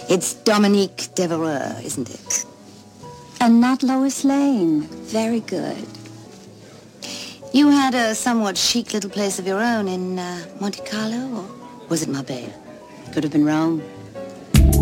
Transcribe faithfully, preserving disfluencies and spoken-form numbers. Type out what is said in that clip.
It's Dominique Devereux, isn't it? And not Lois Lane. Very good. You had a somewhat chic little place of your own in uh, Monte Carlo, or was it Marbella? Could have been Rome.